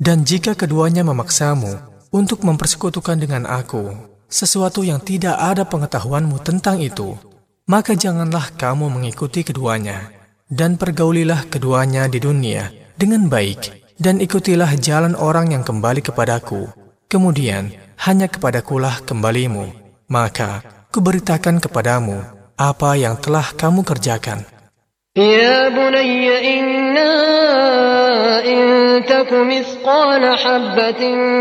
Dan jika keduanya memaksamu untuk mempersekutukan dengan aku sesuatu yang tidak ada pengetahuanmu tentang itu, maka janganlah kamu mengikuti keduanya, dan pergaulilah keduanya di dunia dengan baik, dan ikutilah jalan orang yang kembali kepadaku. Kemudian hanya kepadakulah kembalimu, maka kuberitakan kepadamu apa yang telah kamu kerjakan. يا بني إنا إن تك مثقال حبة